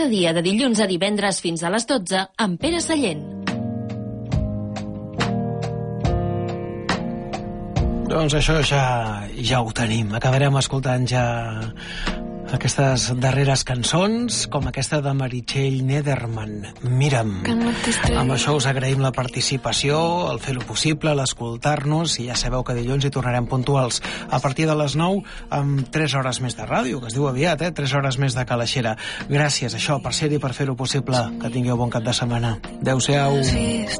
Cada dia de dilluns a divendres fins a les 12 amb Pere Sallent. Doncs això ja ho tenim. Acabarem escoltant ja aquestes darreres cançons, com aquesta de Meritxell Nederman, Mira'm. Amb això us agraïm la participació, el fer-ho possible, l'escoltar-nos, i ja sabeu que dilluns hi tornarem puntuals a partir de les 9 amb 3 hores més de ràdio, que es diu aviat, 3 hores més de Calaixera. Gràcies, això, per ser-hi, per fer-ho possible. Que tingueu bon cap de setmana. Adéu-siau.